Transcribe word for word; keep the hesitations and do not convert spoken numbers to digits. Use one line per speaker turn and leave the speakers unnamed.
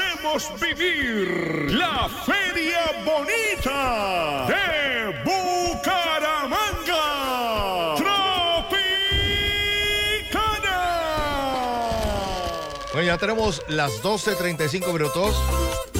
hacemos vivir la Feria Bonita de Bucaramanga. Tropicana.
Bueno, ya tenemos las doce treinta y cinco minutos.